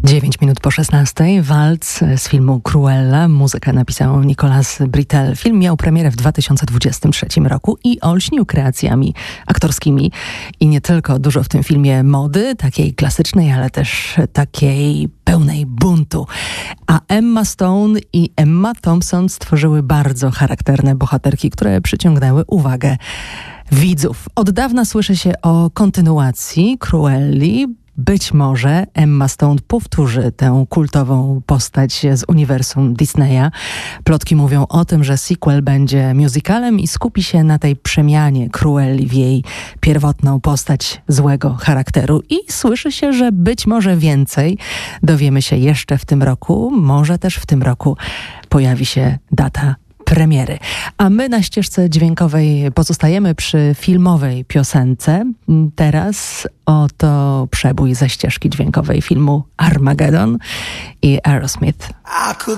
9 minut po 16. Walc z filmu Cruella. Muzykę napisał Nicolas Britell. Film miał premierę w 2023 roku i olśnił kreacjami aktorskimi. I nie tylko, dużo w tym filmie mody, takiej klasycznej, ale też takiej pełnej buntu. A Emma Stone i Emma Thompson stworzyły bardzo charakterne bohaterki, które przyciągnęły uwagę widzów. Od dawna słyszy się o kontynuacji Cruelli. Być może Emma Stone powtórzy tę kultową postać z uniwersum Disneya. Plotki mówią o tym, że sequel będzie musicalem i skupi się na tej przemianie Cruelli w jej pierwotną postać złego charakteru. I słyszy się, że być może więcej dowiemy się jeszcze w tym roku. Może też w tym roku pojawi się data premiery. A my na ścieżce dźwiękowej pozostajemy przy filmowej piosence. Teraz oto przebój ze ścieżki dźwiękowej filmu Armageddon i Aerosmith. I could